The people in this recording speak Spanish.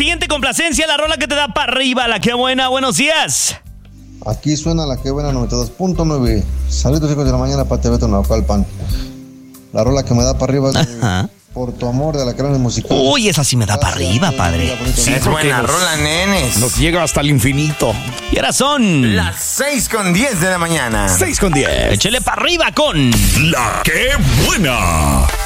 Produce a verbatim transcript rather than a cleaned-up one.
siguiente complacencia, la rola que te da para arriba, la que buena. Buenos días. Aquí suena la que buena noventa y dos punto nueve. Saludos, hijos de la mañana, para T V Naucalpan. La rola que me da para arriba es de Ajá. Por tu amor, de la Alacranes Musical. Uy, esa sí me da para arriba, padre. Sí, es buena rola, nenes. Nos llega hasta el infinito. Y ahora son Las seis con diez de la mañana. seis con diez. Échele para arriba con La que buena.